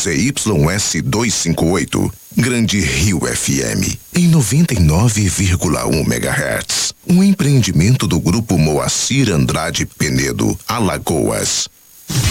ZYS 258, Grande Rio FM, em 99,1 MHz. Um empreendimento do Grupo Moacir Andrade Penedo, Alagoas.